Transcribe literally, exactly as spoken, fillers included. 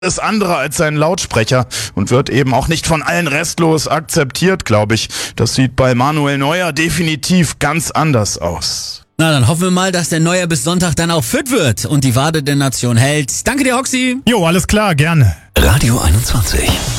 alles andere als sein Lautsprecher und wird eben auch nicht von allen restlos akzeptiert, glaube ich. Das sieht bei Manuel Neuer definitiv ganz anders aus. Na, dann hoffen wir mal, dass der Neuer bis Sonntag dann auch fit wird und die Wade der Nation hält. Danke dir, Hoxi. Jo, alles klar, gerne. Radio einundzwanzig.